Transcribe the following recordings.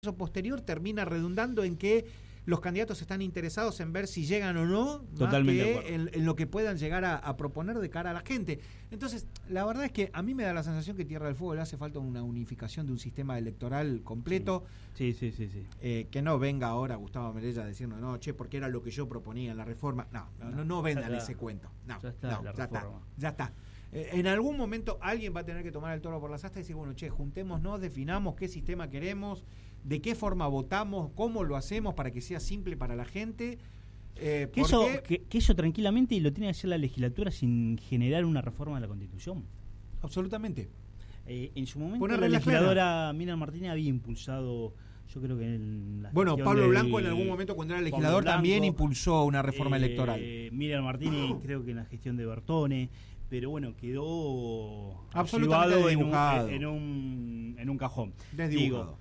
proceso posterior termina redundando en que los candidatos están interesados en ver si llegan o no, Totalmente más que en lo que puedan llegar a proponer de cara a la gente. Entonces, la verdad es que a mí me da la sensación que Tierra del Fuego le hace falta una unificación de un sistema electoral completo. Sí. Que no venga ahora Gustavo Melella diciendo, no, porque era lo que yo proponía en la reforma. No vendan ese cuento. Ya está. En algún momento alguien va a tener que tomar el toro por las astas y decir, bueno, juntémonos, definamos qué sistema queremos, de qué forma votamos, cómo lo hacemos para que sea simple para la gente. Que eso tranquilamente lo tiene que hacer la legislatura sin generar una reforma de la Constitución. Absolutamente. En su momento la legisladora Miriam Martínez había impulsado, yo creo que Pablo Blanco en algún momento cuando era legislador también impulsó una reforma electoral. Miriam Martínez creo que en la gestión de Bertone, pero bueno, quedó absolutamente dibujado en un cajón. Desdibujado.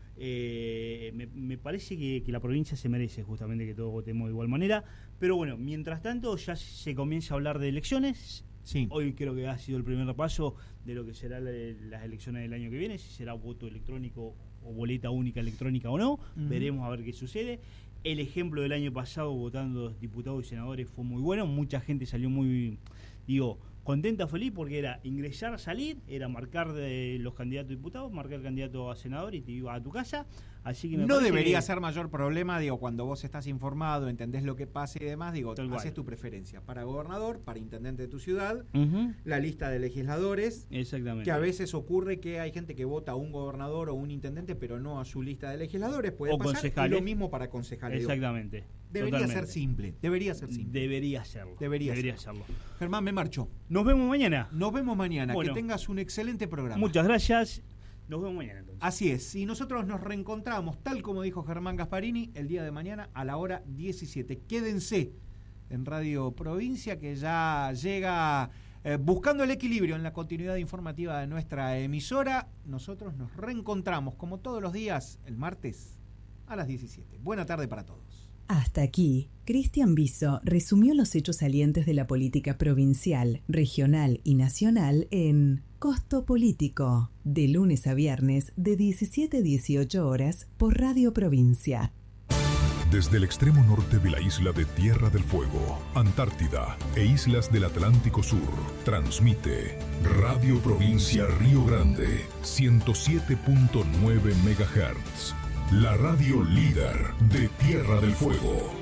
Me parece que la provincia se merece justamente que todos votemos de igual manera, pero bueno, mientras tanto ya se comienza a hablar de elecciones. Sí. Hoy creo que ha sido el primer repaso de lo que serán las elecciones del año que viene, si será voto electrónico o boleta única electrónica o no. Veremos a ver qué sucede. El ejemplo del año pasado votando diputados y senadores fue muy bueno, mucha gente salió muy, contenta, feliz, porque era ingresar, salir, era marcar de los candidatos a diputados, marcar el candidato a senador y te ibas a tu casa. Así que no debería ser mayor problema, cuando vos estás informado, entendés lo que pasa y demás, haces tu preferencia para gobernador, para intendente de tu ciudad, la lista de legisladores. Exactamente. Que a veces ocurre que hay gente que vota a un gobernador o un intendente, pero no a su lista de legisladores, puede pasar, concejales. Y lo mismo para concejales. Exactamente. Debería ser simple. Debería serlo. Germán, me marcho. Nos vemos mañana. Bueno, que tengas un excelente programa. Muchas gracias. Nos vemos mañana entonces. Así es. Y nosotros nos reencontramos, tal como dijo Germán Gasparini, el día de mañana a la hora 17. Quédense en Radio Provincia, que ya llega buscando el equilibrio en la continuidad informativa de nuestra emisora. Nosotros nos reencontramos, como todos los días, el martes a las 17. Buena tarde para todos. Hasta aquí, Cristian Biso resumió los hechos salientes de la política provincial, regional y nacional en Costo Político, de lunes a viernes de 17 a 18 horas por Radio Provincia. Desde el extremo norte de la isla de Tierra del Fuego, Antártida e islas del Atlántico Sur, transmite Radio Provincia Río Grande, 107.9 MHz. La radio líder de Tierra del Fuego.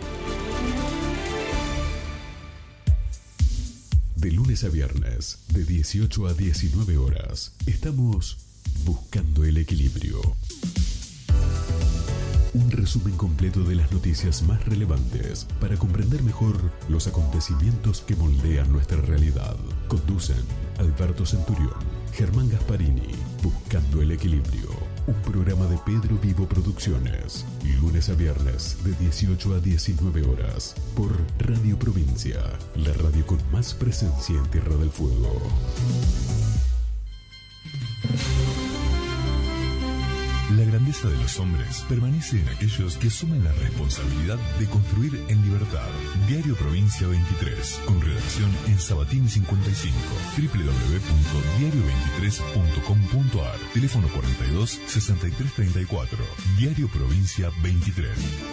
De lunes a viernes, de 18 a 19 horas, estamos buscando el equilibrio. Un resumen completo de las noticias más relevantes para comprender mejor los acontecimientos que moldean nuestra realidad. Conducen Alberto Centurión, Germán Gasparini, Buscando el Equilibrio. Un programa de Pedro Vivo Producciones. Lunes a viernes de 18 a 19 horas por Radio Provincia, la radio con más presencia en Tierra del Fuego. La grandeza de los hombres permanece en aquellos que asumen la responsabilidad de construir en libertad. Diario Provincia 23, con redacción en Sabatini 55, www.diario23.com.ar, teléfono 42 63 34, Diario Provincia 23.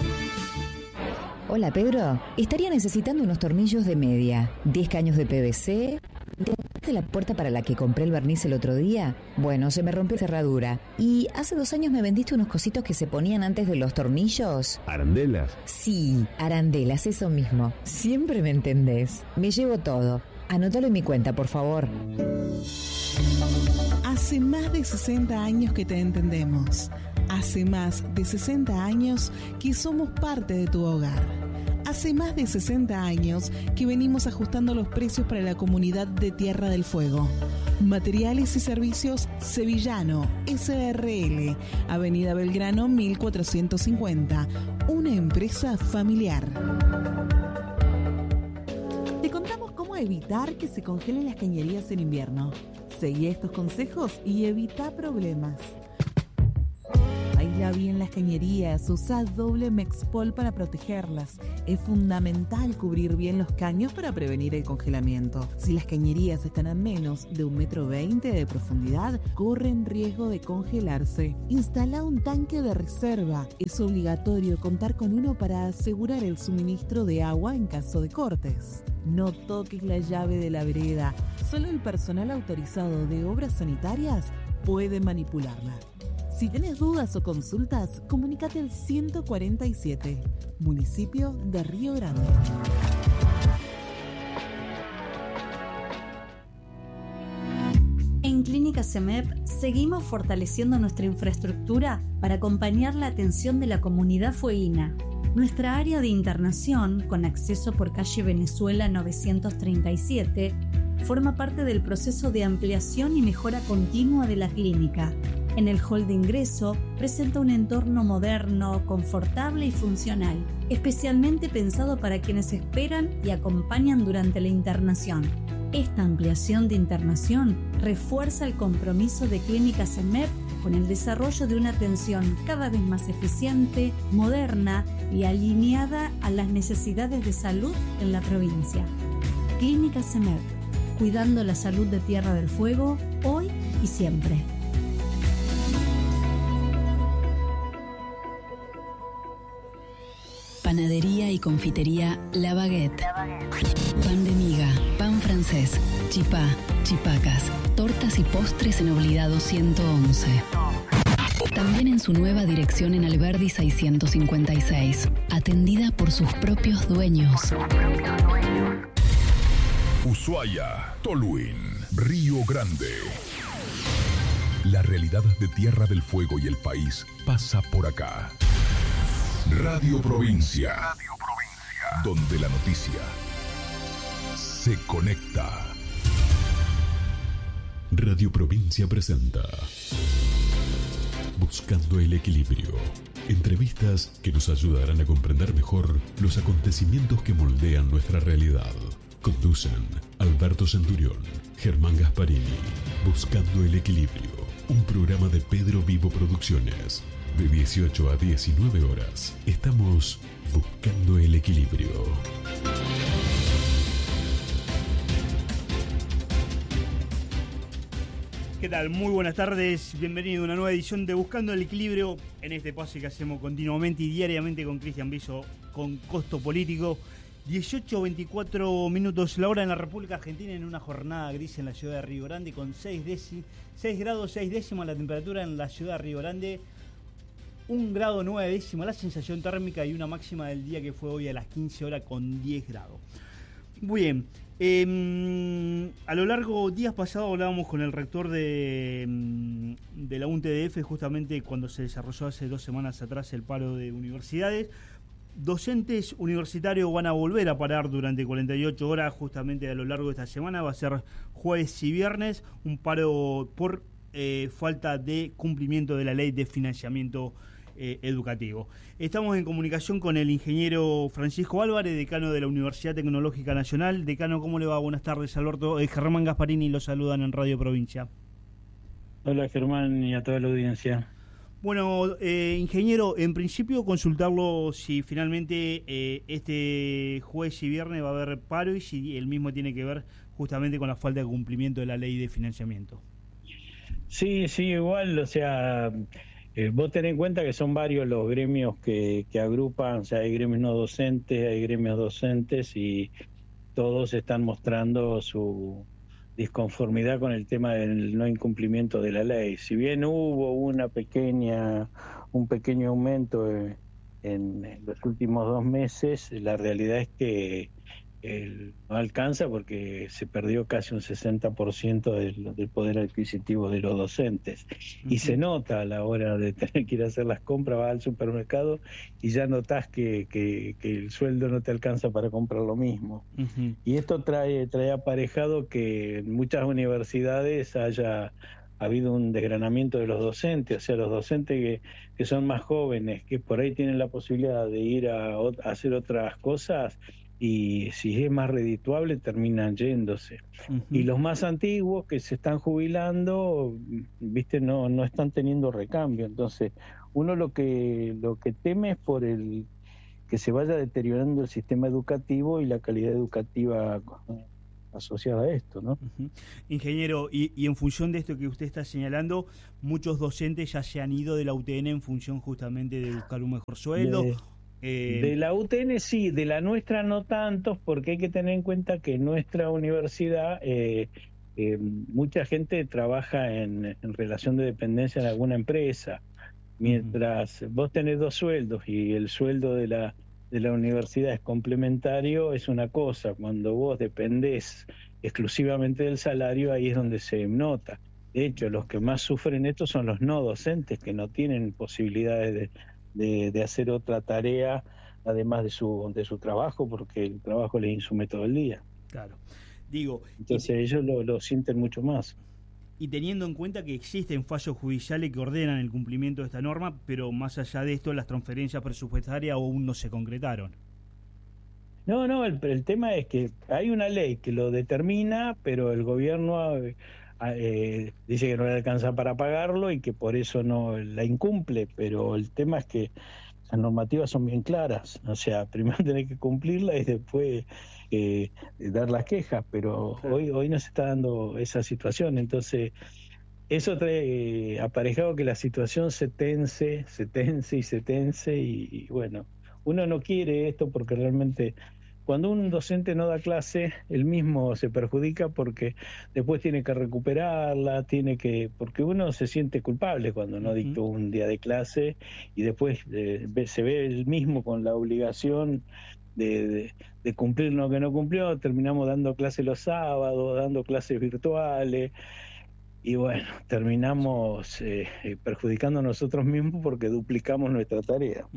Hola Pedro, estaría necesitando unos tornillos de media, 10 caños de PVC. ¿De la puerta para la que compré el barniz el otro día? Bueno, se me rompió la cerradura. Y hace 2 años me vendiste unos cositos que se ponían antes de los tornillos. ¿Arandelas? Sí, arandelas, eso mismo. Siempre me entendés. Me llevo todo. Anótalo en mi cuenta, por favor. Hace más de 60 años que te entendemos. Hace más de 60 años que somos parte de tu hogar. Hace más de 60 años que venimos ajustando los precios para la comunidad de Tierra del Fuego. Materiales y Servicios Sevillano, SRL, Avenida Belgrano 1450, una empresa familiar. Te contamos cómo evitar que se congelen las cañerías en invierno. Seguí estos consejos y evita problemas. Hay aísla bien las cañerías, usa doble Mexpol para protegerlas. Es fundamental cubrir bien los caños para prevenir el congelamiento. Si las cañerías están a menos de 1,20 m de profundidad, corren riesgo de congelarse. Instala un tanque de reserva. Es obligatorio contar con uno para asegurar el suministro de agua en caso de cortes. No toques la llave de la vereda. Solo el personal autorizado de obras sanitarias puede manipularla. Si tenés dudas o consultas, comunícate al 147, municipio de Río Grande. En Clínica CEMEP seguimos fortaleciendo nuestra infraestructura para acompañar la atención de la comunidad fueguina. Nuestra área de internación, con acceso por calle Venezuela 937, forma parte del proceso de ampliación y mejora continua de la clínica. En el hall de ingreso presenta un entorno moderno, confortable y funcional, especialmente pensado para quienes esperan y acompañan durante la internación. Esta ampliación de internación refuerza el compromiso de Clínica CEMEP con el desarrollo de una atención cada vez más eficiente, moderna y alineada a las necesidades de salud en la provincia. Clínica CEMEP, cuidando la salud de Tierra del Fuego, hoy y siempre. Panadería y confitería La Baguette. Pan de miga, pan francés, chipá, chipacas, tortas y postres en Oblidado 111. También en su nueva dirección en Alberdi 656, atendida por sus propios dueños. Ushuaia, Tolwyn, Río Grande. La realidad de Tierra del Fuego y el país pasa por acá. Radio Provincia, donde la noticia se conecta. Radio Provincia presenta Buscando el Equilibrio. Entrevistas que nos ayudarán a comprender mejor los acontecimientos que moldean nuestra realidad. Conducen Alberto Centurión, Germán Gasparini. Buscando el Equilibrio, un programa de Pedro Vivo Producciones. De 18 a 19 horas, estamos buscando el equilibrio. ¿Qué tal? Muy buenas tardes, bienvenido a una nueva edición de Buscando el Equilibrio, en este espacio que hacemos continuamente y diariamente con Cristian Viso, con Costo Político. 18:24 minutos la hora en la República Argentina, en una jornada gris en la ciudad de Río Grande, con 6 grados 6 décimas la temperatura en la ciudad de Río Grande. 1 grado 9 décimas la sensación térmica y una máxima del día que fue hoy a las 15 horas con 10 grados. Muy bien, a lo largo días pasados hablábamos con el rector de la UNTDF justamente cuando se desarrolló hace 2 semanas atrás el paro de universidades. Docentes universitarios van a volver a parar durante 48 horas justamente a lo largo de esta semana. Va a ser jueves y viernes, un paro por falta de cumplimiento de la ley de financiamiento educativo. Estamos en comunicación con el ingeniero Francisco Álvarez, decano de la Universidad Tecnológica Nacional. Decano, ¿cómo le va? Buenas tardes, Alberto. Germán Gasparini lo saludan en Radio Provincia. Hola, Germán, y a toda la audiencia. Bueno, ingeniero, en principio consultarlo si finalmente este jueves y viernes va a haber paro y si el mismo tiene que ver justamente con la falta de cumplimiento de la ley de financiamiento. Sí, igual, o sea, vos tenés en cuenta que son varios los gremios que agrupan, o sea, hay gremios no docentes, hay gremios docentes y todos están mostrando su disconformidad con el tema del no incumplimiento de la ley. Si bien hubo un pequeño aumento en los últimos 2 meses, la realidad es que no alcanza porque se perdió casi un 60% del poder adquisitivo de los docentes. Uh-huh. Y se nota a la hora de tener que ir a hacer las compras, vas al supermercado y ya notás que el sueldo no te alcanza para comprar lo mismo. Uh-huh. Y esto trae aparejado que en muchas universidades haya habido un desgranamiento de los docentes, o sea, los docentes que son más jóvenes, que por ahí tienen la posibilidad de ir a hacer otras cosas, y si es más redituable terminan yéndose. Uh-huh. Y los más antiguos que se están jubilando, viste, no están teniendo recambio. Entonces uno lo que teme es por que se vaya deteriorando el sistema educativo y la calidad educativa asociada a esto, ¿no? Ingeniero, y en función de esto que usted está señalando, muchos docentes ya se han ido de la UTN en función justamente de buscar un mejor sueldo. De la UTN sí, de la nuestra no tantos, porque hay que tener en cuenta que en nuestra universidad mucha gente trabaja en relación de dependencia en alguna empresa. Mientras vos tenés 2 sueldos y el sueldo de la universidad es complementario, es una cosa. Cuando vos dependés exclusivamente del salario, ahí es donde se nota. De hecho, los que más sufren esto son los no docentes, que no tienen posibilidades de hacer otra tarea además de su trabajo, porque el trabajo les insume todo el día. Claro. Entonces ellos lo sienten mucho más. Y teniendo en cuenta que existen fallos judiciales que ordenan el cumplimiento de esta norma, pero más allá de esto, las transferencias presupuestarias aún no se concretaron. No, el tema es que hay una ley que lo determina, pero el gobierno dice que no le alcanza para pagarlo y que por eso no la incumple, pero el tema es que las normativas son bien claras, o sea, primero tenés que cumplirla y después dar las quejas, pero hoy no se está dando esa situación, entonces eso trae aparejado que la situación se tense y bueno, uno no quiere esto porque realmente cuando un docente no da clase, él mismo se perjudica porque después tiene que recuperarla, porque uno se siente culpable cuando no dictó un día de clase y después se ve él mismo con la obligación de cumplir lo que no cumplió. Terminamos dando clases los sábados, dando clases virtuales y bueno, terminamos perjudicando a nosotros mismos porque duplicamos nuestra tarea.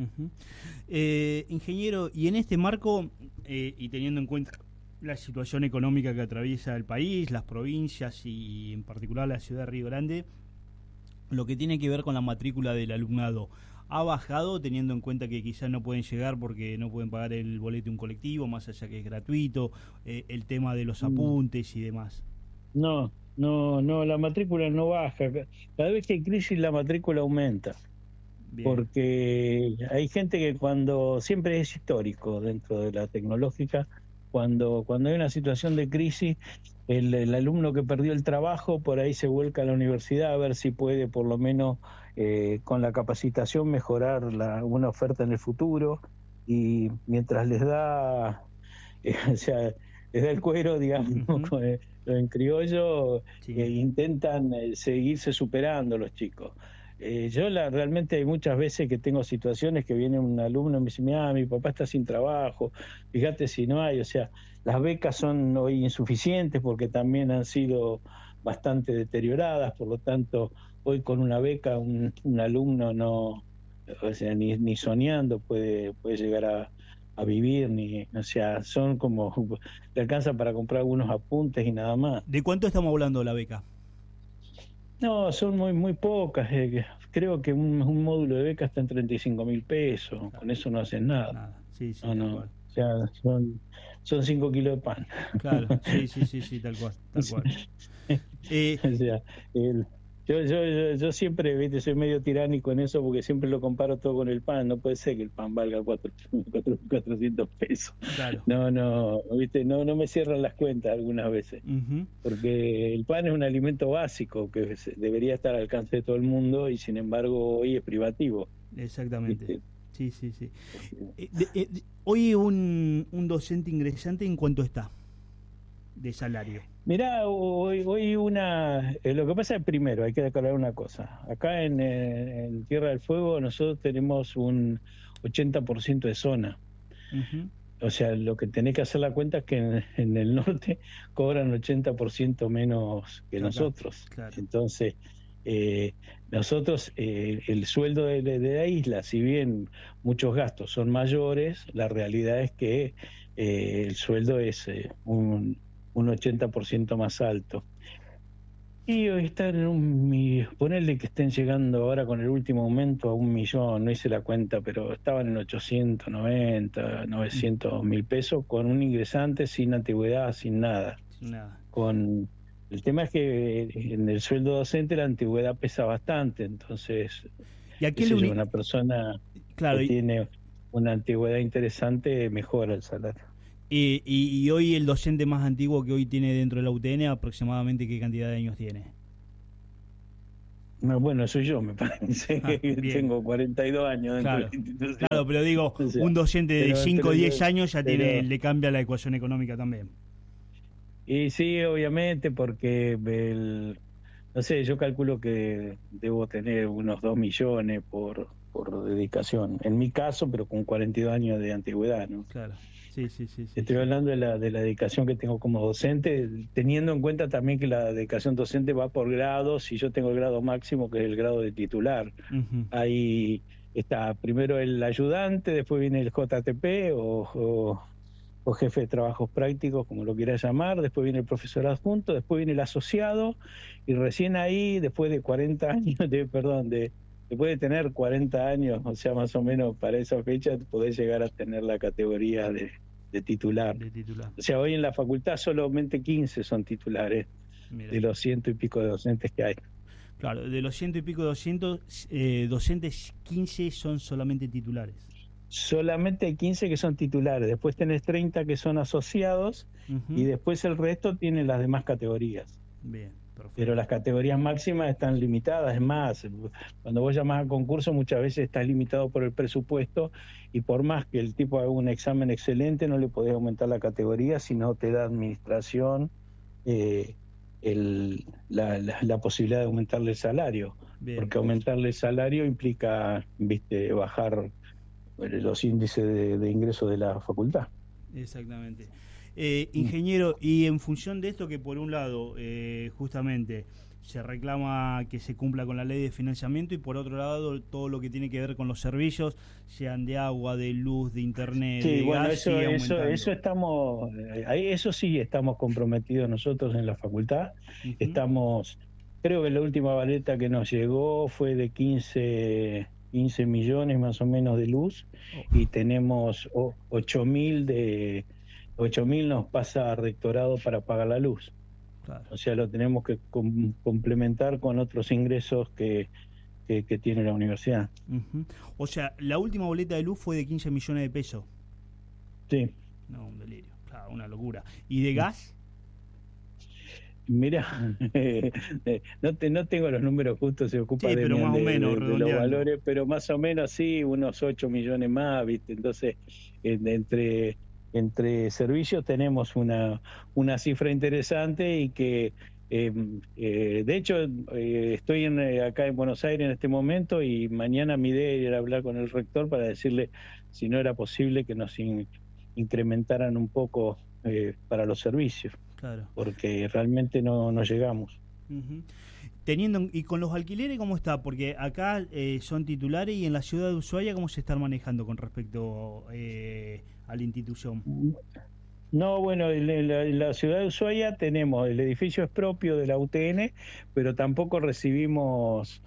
Ingeniero, y en este marco, y teniendo en cuenta la situación económica que atraviesa el país, las provincias y en particular la ciudad de Río Grande, lo que tiene que ver con la matrícula del alumnado, ¿ha bajado teniendo en cuenta que quizás no pueden llegar porque no pueden pagar el boleto de un colectivo, más allá que es gratuito, el tema de los apuntes y demás? No, la matrícula no baja. Cada vez que hay crisis la matrícula aumenta. Bien. Porque hay gente que siempre es histórico dentro de la tecnológica, cuando hay una situación de crisis, el alumno que perdió el trabajo por ahí se vuelca a la universidad a ver si puede por lo menos con la capacitación mejorar una oferta en el futuro, y mientras les da les da el cuero, digamos, en criollo, intentan seguirse superando los chicos. Yo realmente hay muchas veces que tengo situaciones que viene un alumno y me dice, mi papá está sin trabajo, fíjate si no hay, o sea, las becas son hoy insuficientes porque también han sido bastante deterioradas, por lo tanto, hoy con una beca un alumno no, o sea, ni soñando puede llegar a vivir, o sea, son como, le alcanza para comprar algunos apuntes y nada más. ¿De cuánto estamos hablando de la beca? No, son muy pocas. Creo que un módulo de beca está en 35.000 pesos. Claro. Con eso no hacen nada. Sí, no. O sea, son 5 kilos de pan. Claro, sí, tal cual. O sea, yo siempre, viste, soy medio tiránico en eso porque siempre lo comparo todo con el pan. No puede ser que el pan valga 400 pesos. Claro. No, viste, no me cierran las cuentas algunas veces. Porque el pan es un alimento básico que debería estar al alcance de todo el mundo y sin embargo hoy es privativo. Exactamente. ¿Viste? Sí. Hoy un docente ingresante, ¿en cuánto está de salario? Mirá, hoy lo que pasa es, primero, hay que declarar una cosa. Acá en Tierra del Fuego nosotros tenemos un 80% de zona. O sea, lo que tenés que hacer la cuenta es que en el norte cobran 80% menos que nosotros. Claro. Entonces, nosotros, el sueldo de la isla, si bien muchos gastos son mayores, la realidad es que el sueldo es un 80% más alto. Y hoy están ponerle que estén llegando ahora con el último aumento a 1 millón, no hice la cuenta, pero estaban en 890, 900.000 pesos con un ingresante sin antigüedad, sin nada. El tema es que en el sueldo docente la antigüedad pesa bastante, entonces ¿Y a qué una persona que tiene una antigüedad interesante mejora el salario. Y hoy el docente más antiguo que hoy tiene dentro de la UTN, aproximadamente ¿qué cantidad de años tiene? No, bueno, soy yo, me parece. Tengo 42 años dentro de la institución. Claro, pero digo, o sea, un docente de 5 o 10 años ya le cambia la ecuación económica también. Y sí, obviamente, porque no sé, yo calculo que debo tener unos 2 millones por dedicación. En mi caso, pero con 42 años de antigüedad, ¿no? Claro. Sí. Estoy hablando de la dedicación que tengo como docente, teniendo en cuenta también que la dedicación docente va por grados, y yo tengo el grado máximo, que es el grado de titular. Ahí está primero el ayudante, después viene el JTP o jefe de trabajos prácticos, como lo quieras llamar, después viene el profesor adjunto, después viene el asociado, y recién ahí, después de 40 años, después de tener 40 años, o sea, más o menos para esa fecha, podés llegar a tener la categoría de titular. O sea, hoy en la facultad solamente 15 son titulares. Mirá. De los 100 y pico de docentes que hay. Claro, de los 100 y pico de docentes, 15 son solamente titulares. Solamente hay 15 que son titulares, después tenés 30 que son asociados, y después el resto tienen las demás categorías. Bien. Perfecto. Pero las categorías máximas están limitadas. Es más, cuando vos llamás a concurso muchas veces estás limitado por el presupuesto, y por más que el tipo haga un examen excelente no le podés aumentar la categoría si no te da administración la posibilidad de aumentarle el salario. Bien. Porque aumentarle el salario implica bajar los índices de ingreso de la facultad. Exactamente. Ingeniero, y en función de esto, que por un lado justamente se reclama que se cumpla con la ley de financiamiento, y por otro lado todo lo que tiene que ver con los servicios, sean de agua, de luz, de internet, sí, de bueno, gas, eso estamos, eso sí estamos comprometidos nosotros en la facultad. Estamos, creo que la última baleta que nos llegó fue de 15 millones más o menos de luz, y tenemos 8.000 nos pasa a rectorado para pagar la luz. Claro. O sea, lo tenemos que complementar con otros ingresos que tiene la universidad. O sea, la última boleta de luz fue de 15 millones de pesos. Sí. No, un delirio, claro, una locura. ¿Y de gas? Mira, no tengo los números justos, se ocupa pero más o menos, de los valores, pero más o menos sí, unos 8 millones más, ¿viste? Entonces, entre servicios tenemos una cifra interesante, y que de hecho estoy acá en Buenos Aires en este momento, y mañana mi idea era hablar con el rector para decirle si no era posible que nos incrementaran un poco para los servicios. Claro. Porque realmente no llegamos. Y con los alquileres, ¿cómo está? Porque acá son titulares, y en la ciudad de Ushuaia, ¿cómo se están manejando con respecto a la institución? No, bueno, en la ciudad de Ushuaia tenemos, el edificio es propio de la UTN, pero tampoco recibimos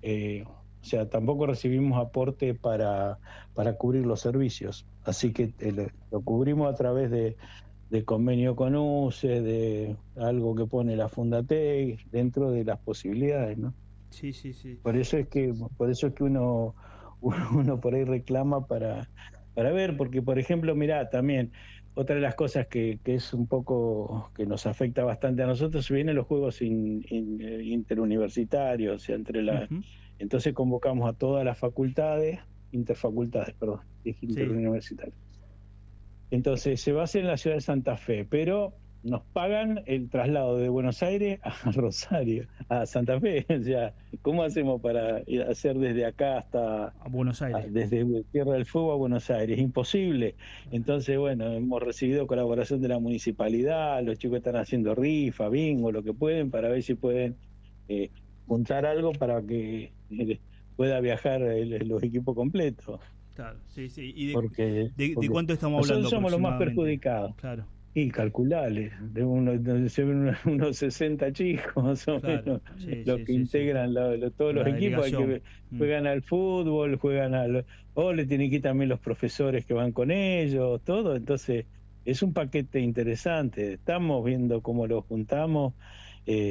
aporte para cubrir los servicios, así que lo cubrimos a través de convenio con UCE, de algo que pone la Fundatec, dentro de las posibilidades, ¿no? Sí. Por eso es que uno por ahí reclama para ver, porque por ejemplo, mirá, también otra de las cosas que es un poco, que nos afecta bastante a nosotros, vienen los juegos interuniversitarios, o sea, entonces convocamos a todas las interfacultades, interuniversitarias. Entonces se va a hacer en la ciudad de Santa Fe, pero nos pagan el traslado de Buenos Aires a Rosario, a Santa Fe. O sea, ¿cómo hacemos para hacer desde acá hasta Buenos Aires? Desde Tierra del Fuego a Buenos Aires, imposible. Entonces, bueno, hemos recibido colaboración de la municipalidad, los chicos están haciendo rifa, bingo, lo que pueden, para ver si pueden juntar algo para que pueda viajar los equipos completos. Claro, sí. ¿Y porque de cuánto estamos hablando? Nosotros somos los más perjudicados. Claro. Y calculales, se ven unos 60 chicos más o menos, los que integran todos los equipos, que juegan al fútbol, o le tienen que ir también los profesores que van con ellos, todo. Entonces es un paquete interesante. Estamos viendo cómo lo juntamos,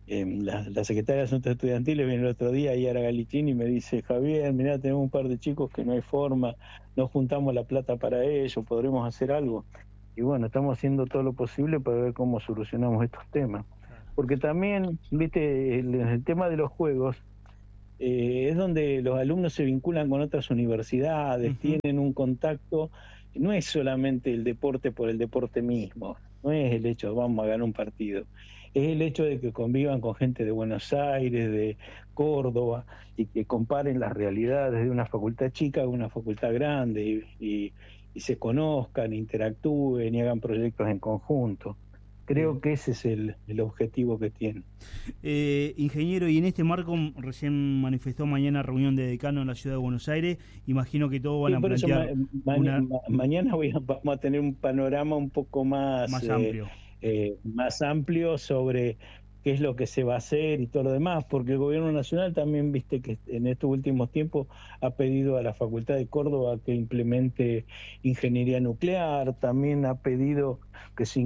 la secretaria de Asuntos Estudiantiles viene el otro día, Yara Galichini, y me dice: Javier, mirá, tenemos un par de chicos que no hay forma, no juntamos la plata para ellos, ¿podremos hacer algo? Y bueno, estamos haciendo todo lo posible para ver cómo solucionamos estos temas. Porque también, viste, el tema de los juegos es donde los alumnos se vinculan con otras universidades, tienen un contacto. No es solamente el deporte por el deporte mismo, no es el hecho de vamos a ganar un partido, es el hecho de que convivan con gente de Buenos Aires, de Córdoba, y que comparen las realidades de una facultad chica con una facultad grande, y se conozcan, interactúen y hagan proyectos en conjunto. Creo que ese es el objetivo que tiene. Ingeniero, y en este marco recién manifestó mañana reunión de decanos en la ciudad de Buenos Aires. Imagino que todos van a plantear... Mañana vamos a tener un panorama un poco más amplio. Más amplio sobre qué es lo que se va a hacer y todo lo demás, porque el gobierno nacional también, viste, que en estos últimos tiempos ha pedido a la Facultad de Córdoba que implemente ingeniería nuclear, también ha pedido que se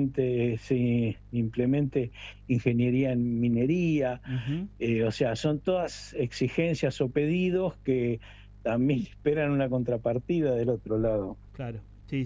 implemente ingeniería en minería. O sea, son todas exigencias o pedidos que también esperan una contrapartida del otro lado. Claro. Sí.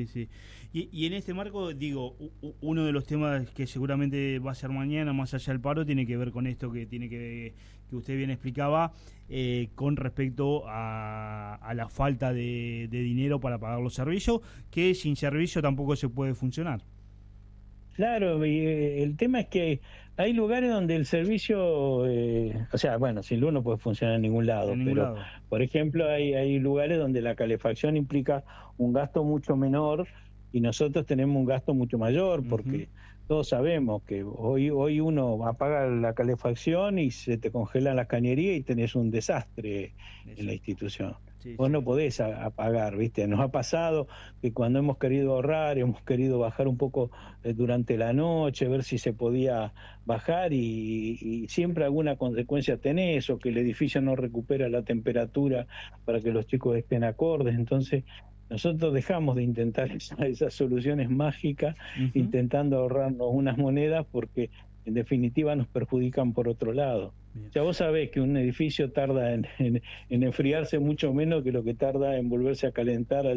Y en este marco, digo, uno de los temas que seguramente va a ser mañana, más allá del paro, tiene que ver con esto que usted bien explicaba, con respecto a la falta de dinero para pagar los servicios, que sin servicio tampoco se puede funcionar. Claro, y el tema es que hay lugares donde el servicio, o sea, bueno, sin luz no puede funcionar en ningún lado, por ejemplo, hay lugares donde la calefacción implica un gasto mucho menor y nosotros tenemos un gasto mucho mayor, porque todos sabemos que hoy uno apaga la calefacción y se te congelan las cañerías y tenés un desastre en la institución. Vos no podés apagar, ¿viste? Nos ha pasado que cuando hemos querido ahorrar, hemos querido bajar un poco durante la noche, ver si se podía bajar y siempre alguna consecuencia tenés, o que el edificio no recupera la temperatura para que los chicos estén acordes. Entonces nosotros dejamos de intentar esas soluciones mágicas, intentando ahorrarnos unas monedas, porque en definitiva nos perjudican por otro lado. O sea, vos sabés que un edificio tarda en enfriarse mucho menos que lo que tarda en volverse a calentar a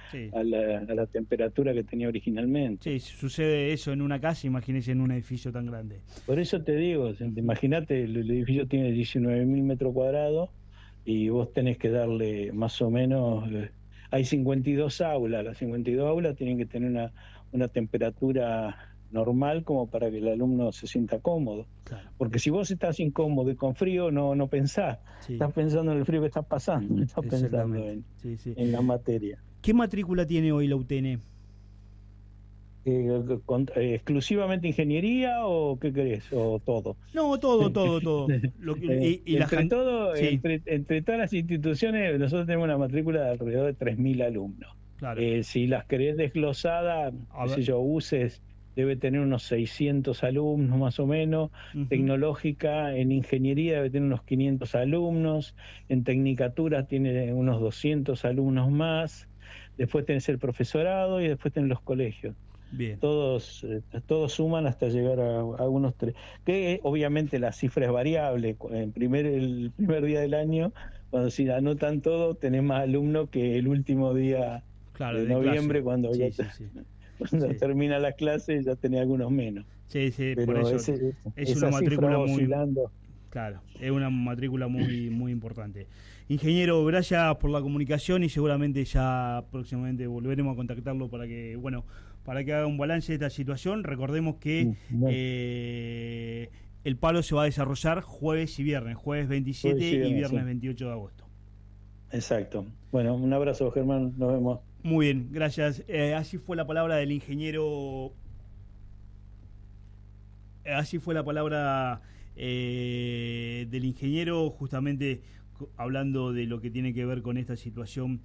la temperatura que tenía originalmente. Sí, sucede eso en una casa, imagínese en un edificio tan grande. Por eso te digo, imagínate, el edificio tiene 19.000 metros cuadrados y vos tenés que darle más o menos... hay 52 aulas, las 52 aulas tienen que tener una temperatura normal como para que el alumno se sienta cómodo. Claro. Porque si vos estás incómodo y con frío, no pensás. Estás pensando en el frío que estás pasando, no estás pensando en la materia. ¿Qué matrícula tiene hoy la UTN? ¿Exclusivamente ingeniería o qué querés? ¿O todo? No, todo. Entre todas las instituciones, nosotros tenemos una matrícula de alrededor de 3.000 alumnos. Claro. Si las querés desglosada, UCES debe tener unos 600 alumnos más o menos, tecnológica, en ingeniería debe tener unos 500 alumnos, en tecnicatura tiene unos 200 alumnos más, después tenés el profesorado y después tenés los colegios. Bien. Todos suman hasta llegar a unos 3, que obviamente la cifra es variable. El primer día del año, cuando se anotan todo, tenés más alumnos que el último día de noviembre, cuando cuando termina la clase ya tenía algunos menos. Pero por eso es una matrícula muy... Claro, es una matrícula muy importante. Ingeniero, gracias por la comunicación y seguramente ya próximamente volveremos a contactarlo para que haga un balance de esta situación. Recordemos que el paro se va a desarrollar jueves y viernes, jueves 27 y viernes 28 de agosto. Exacto. Bueno, un abrazo, Germán, nos vemos. Muy bien, gracias. Así fue la palabra del ingeniero. Del ingeniero, justamente hablando de lo que tiene que ver con esta situación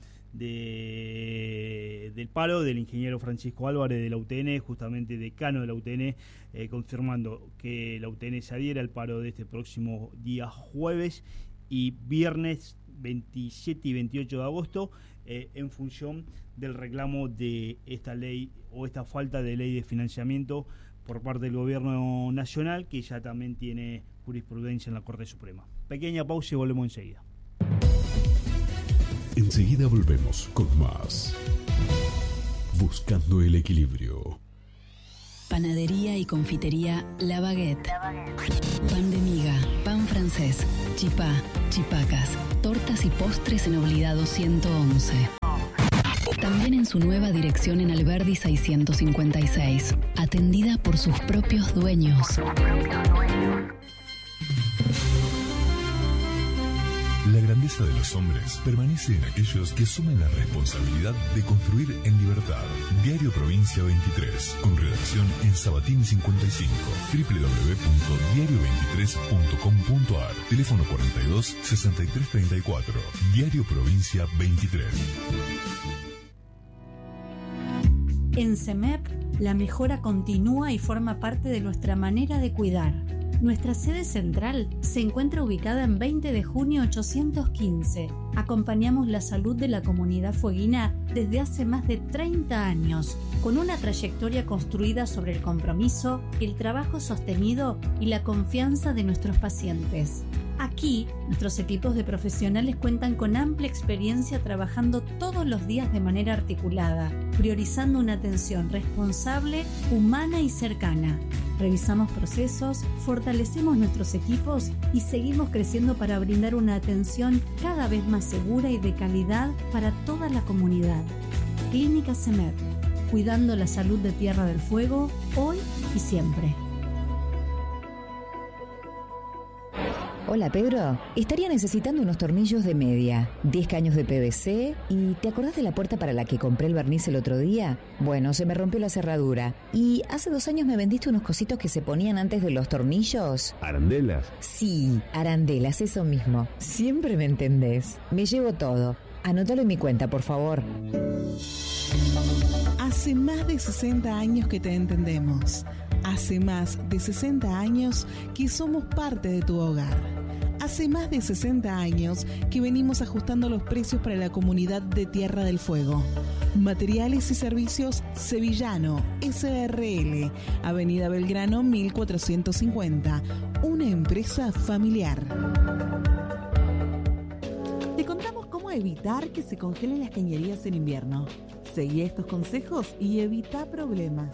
del paro, del ingeniero Francisco Álvarez de la UTN, justamente decano de la UTN, confirmando que la UTN se adhiere al paro de este próximo día jueves y viernes 27 y 28 de agosto, en función del reclamo de esta ley o esta falta de ley de financiamiento por parte del gobierno nacional, que ya también tiene jurisprudencia en la Corte Suprema. Pequeña pausa y volvemos enseguida. Enseguida volvemos con más. Buscando el equilibrio. Panadería y confitería La Baguette. Pan de miga, pan francés, chipá, chipacas, tortas y postres en Obligado 111. También en su nueva dirección en Alberdi 656, atendida por sus propios dueños. La grandeza de los hombres permanece en aquellos que asumen la responsabilidad de construir en libertad. Diario Provincia 23, con redacción en Sabatini 55, www.diario23.com.ar, teléfono 42 63 34, Diario Provincia 23. En CEMEP, la mejora continúa y forma parte de nuestra manera de cuidar. Nuestra sede central se encuentra ubicada en 20 de junio 815. Acompañamos la salud de la comunidad fueguina desde hace más de 30 años, con una trayectoria construida sobre el compromiso, el trabajo sostenido y la confianza de nuestros pacientes. Aquí, nuestros equipos de profesionales cuentan con amplia experiencia trabajando todos los días de manera articulada, priorizando una atención responsable, humana y cercana. Revisamos procesos, fortalecemos nuestros equipos y seguimos creciendo para brindar una atención cada vez más segura y de calidad para toda la comunidad. Clínica CEMEP, cuidando la salud de Tierra del Fuego, hoy y siempre. Hola Pedro, estaría necesitando unos tornillos de media, 10 caños de PVC y ¿te acordás de la puerta para la que compré el barniz el otro día? Bueno, se me rompió la cerradura y hace 2 años me vendiste unos cositos que se ponían antes de los tornillos. ¿Arandelas? Sí, arandelas, eso mismo. Siempre me entendés. Me llevo todo. Anótalo en mi cuenta, por favor. Hace más de 60 años que te entendemos. Hace más de 60 años que somos parte de tu hogar. Hace más de 60 años que venimos ajustando los precios para la comunidad de Tierra del Fuego. Materiales y servicios Sevillano, SRL, Avenida Belgrano 1450. Una empresa familiar. Te contamos cómo evitar que se congelen las cañerías en invierno. Seguí estos consejos y evita problemas.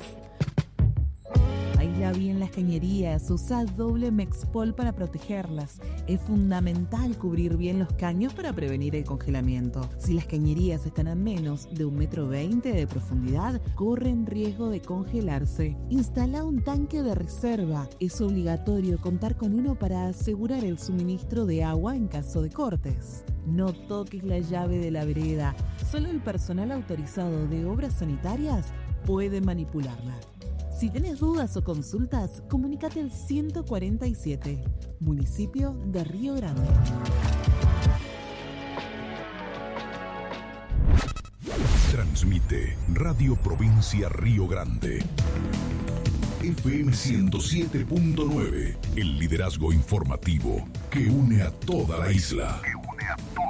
Aísla bien las cañerías, usa doble Mexpol para protegerlas. Es fundamental cubrir bien los caños para prevenir el congelamiento. Si las cañerías están a menos de 1,20 m de profundidad, corren riesgo de congelarse. Instala un tanque de reserva. Es obligatorio contar con uno para asegurar el suministro de agua en caso de cortes. No toques la llave de la vereda. Solo el personal autorizado de obras sanitarias puede manipularla. Si tenés dudas o consultas, comunícate al 147, municipio de Río Grande. Transmite Radio Provincia Río Grande. FM 107.9, el liderazgo informativo que une a toda la isla.